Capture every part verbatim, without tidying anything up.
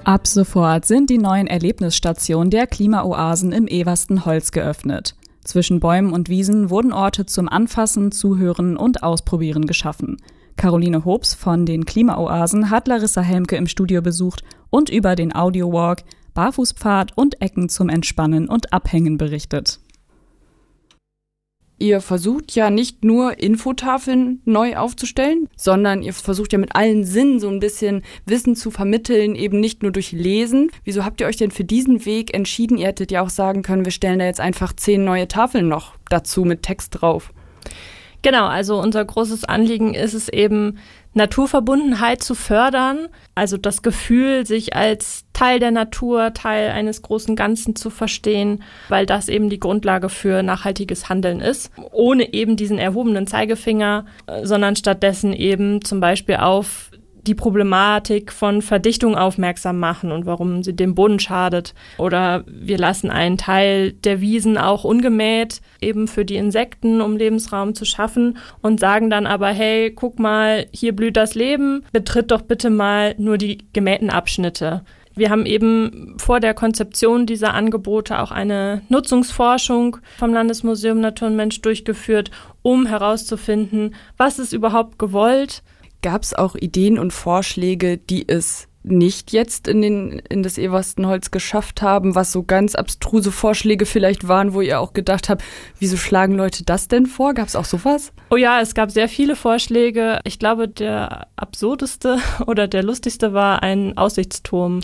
Ab sofort sind die neuen Erlebnisstationen der Klimaoasen im Everstenholz geöffnet. Zwischen Bäumen und Wiesen wurden Orte zum Anfassen, Zuhören und Ausprobieren geschaffen. Caroline Hobbs von den Klimaoasen hat Larissa Helmke im Studio besucht und über den Audiowalk, Barfußpfad und Ecken zum Entspannen und Abhängen berichtet. Ihr versucht ja nicht nur Infotafeln neu aufzustellen, sondern ihr versucht ja mit allen Sinnen so ein bisschen Wissen zu vermitteln, eben nicht nur durch Lesen. Wieso habt ihr euch denn für diesen Weg entschieden? Ihr hättet ja auch sagen können, wir stellen da jetzt einfach zehn neue Tafeln noch dazu mit Text drauf. Genau, also unser großes Anliegen ist es eben, Naturverbundenheit zu fördern, also das Gefühl, sich als Teil der Natur, Teil eines großen Ganzen zu verstehen, weil das eben die Grundlage für nachhaltiges Handeln ist, ohne eben diesen erhobenen Zeigefinger, sondern stattdessen eben zum Beispiel auf die Problematik von Verdichtung aufmerksam machen und warum sie dem Boden schadet. Oder wir lassen einen Teil der Wiesen auch ungemäht, eben für die Insekten, um Lebensraum zu schaffen und sagen dann aber, hey, guck mal, hier blüht das Leben, betritt doch bitte mal nur die gemähten Abschnitte. Wir haben eben vor der Konzeption dieser Angebote auch eine Nutzungsforschung vom Landesmuseum Natur und Mensch durchgeführt, um herauszufinden, was ist überhaupt gewollt. Gab es auch Ideen und Vorschläge, die es nicht jetzt in den in das Everstenholz geschafft haben, was so ganz abstruse Vorschläge vielleicht waren, wo ihr auch gedacht habt, wieso schlagen Leute das denn vor? Gab es auch sowas? Oh ja, es gab sehr viele Vorschläge. Ich glaube, der absurdeste oder der lustigste war, einen Aussichtsturm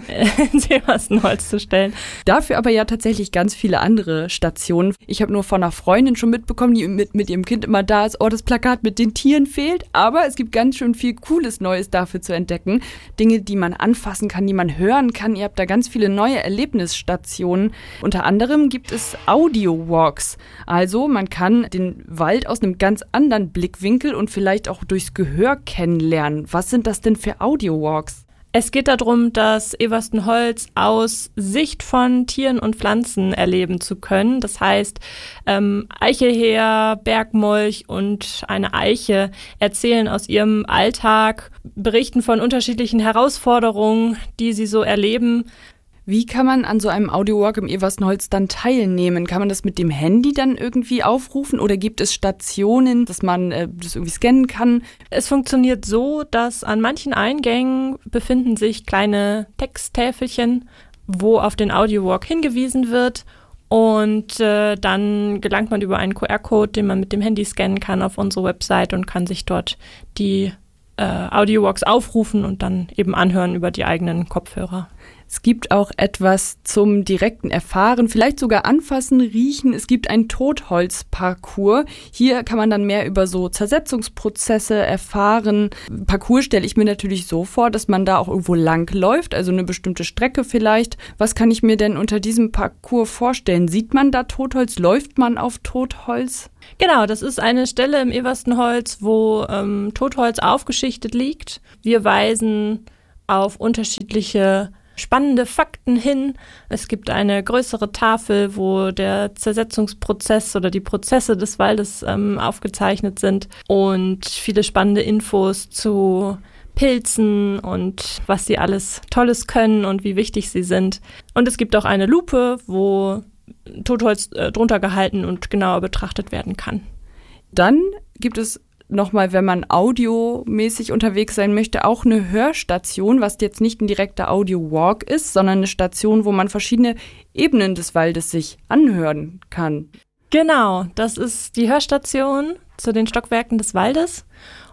ins Everstenholz zu stellen. Dafür aber ja tatsächlich ganz viele andere Stationen. Ich habe nur von einer Freundin schon mitbekommen, die mit, mit ihrem Kind immer da ist, oh, das Plakat mit den Tieren fehlt. Aber es gibt ganz schön viel Cooles Neues dafür zu entdecken. Dinge, die man anfassen kann, die man hören kann. Ihr habt da ganz viele neue Erlebnisstationen. Unter anderem gibt es Audio-Walks. Also man kann den Wald aus einem ganz anderen Blickwinkel und vielleicht auch durchs Gehör kennenlernen. Was sind das denn für Audio-Walks? Es geht darum, das Everstenholz aus Sicht von Tieren und Pflanzen erleben zu können. Das heißt, ähm, Eichelheer, Bergmolch und eine Eiche erzählen aus ihrem Alltag, berichten von unterschiedlichen Herausforderungen, die sie so erleben. Wie kann man an so einem Audiowalk im Everstenholz dann teilnehmen? Kann man das mit dem Handy dann irgendwie aufrufen oder gibt es Stationen, dass man äh, das irgendwie scannen kann? Es funktioniert so, dass an manchen Eingängen befinden sich kleine Texttäfelchen, wo auf den Audiowalk hingewiesen wird. Und äh, dann gelangt man über einen Q R-Code, den man mit dem Handy scannen kann, auf unsere Website und kann sich dort die äh, Audiowalks aufrufen und dann eben anhören über die eigenen Kopfhörer. Es gibt auch etwas zum direkten Erfahren, vielleicht sogar anfassen, riechen. Es gibt einen Totholz-Parcours. Hier kann man dann mehr über so Zersetzungsprozesse erfahren. Parcours stelle ich mir natürlich so vor, dass man da auch irgendwo lang läuft, also eine bestimmte Strecke vielleicht. Was kann ich mir denn unter diesem Parcours vorstellen? Sieht man da Totholz? Läuft man auf Totholz? Genau, das ist eine Stelle im Everstenholz, wo ähm, Totholz aufgeschichtet liegt. Wir weisen auf unterschiedliche spannende Fakten hin. Es gibt eine größere Tafel, wo der Zersetzungsprozess oder die Prozesse des Waldes ähm, aufgezeichnet sind und viele spannende Infos zu Pilzen und was sie alles Tolles können und wie wichtig sie sind. Und es gibt auch eine Lupe, wo Totholz äh, drunter gehalten und genauer betrachtet werden kann. Dann gibt es nochmal, wenn man audiomäßig unterwegs sein möchte, auch eine Hörstation, was jetzt nicht ein direkter Audio-Walk ist, sondern eine Station, wo man verschiedene Ebenen des Waldes sich anhören kann. Genau, das ist die Hörstation zu den Stockwerken des Waldes.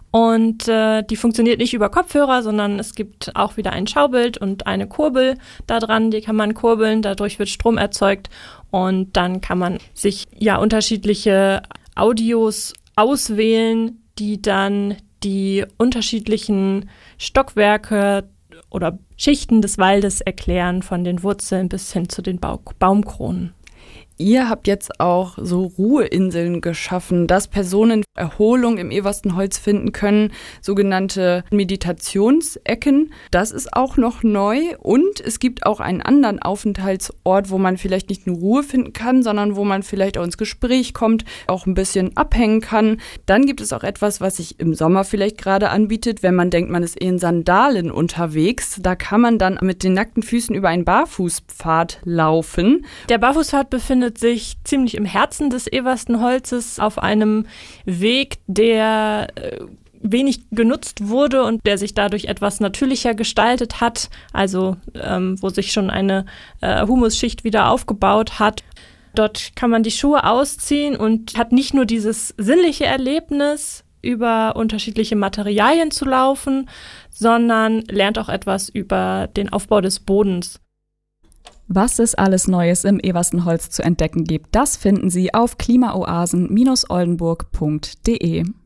Und äh, die funktioniert nicht über Kopfhörer, sondern es gibt auch wieder ein Schaubild und eine Kurbel da dran, die kann man kurbeln, dadurch wird Strom erzeugt und dann kann man sich ja unterschiedliche Audios auswählen, die dann die unterschiedlichen Stockwerke oder Schichten des Waldes erklären, von den Wurzeln bis hin zu den Bau- Baumkronen. Ihr habt jetzt auch so Ruheinseln geschaffen, dass Personen Erholung im Everstenholz finden können, sogenannte Meditationsecken. Das ist auch noch neu und es gibt auch einen anderen Aufenthaltsort, wo man vielleicht nicht nur Ruhe finden kann, sondern wo man vielleicht auch ins Gespräch kommt, auch ein bisschen abhängen kann. Dann gibt es auch etwas, was sich im Sommer vielleicht gerade anbietet, wenn man denkt, man ist in Sandalen unterwegs. Da kann man dann mit den nackten Füßen über einen Barfußpfad laufen. Der Barfußpfad befindet sich ziemlich im Herzen des Everstenholzes auf einem Weg, der äh, wenig genutzt wurde und der sich dadurch etwas natürlicher gestaltet hat, also ähm, wo sich schon eine äh, Humusschicht wieder aufgebaut hat. Dort kann man die Schuhe ausziehen und hat nicht nur dieses sinnliche Erlebnis, über unterschiedliche Materialien zu laufen, sondern lernt auch etwas über den Aufbau des Bodens. Was es alles Neues im Everstenholz zu entdecken gibt, das finden Sie auf klimaoasen Bindestrich oldenburg Punkt de.